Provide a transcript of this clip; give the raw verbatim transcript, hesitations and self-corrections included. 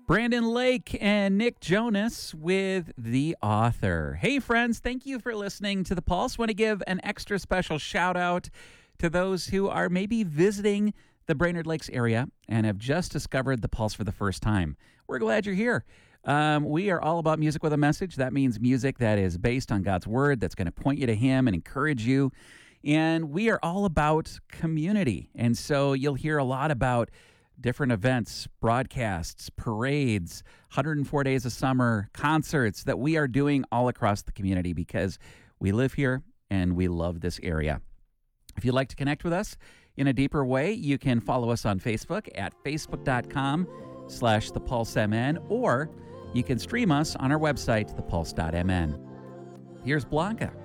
Brandon Lake and Nick Jonas with The Author. Hey, friends, thank you for listening to The Pulse. Want to give an extra special shout out to those who are maybe visiting the Brainerd Lakes area and have just discovered The Pulse for the first time. We're glad you're here. Um, we are all about music with a message. That means music that is based on God's Word, that's going to point you to Him and encourage you. And we are all about community. And so you'll hear a lot about different events, broadcasts, parades, one hundred four days of summer, concerts that we are doing all across the community because we live here and we love this area. If you'd like to connect with us in a deeper way, you can follow us on Facebook at facebook.com slash thepulsemn, or you can stream us on our website, the pulse dot m n. Here's Blanca.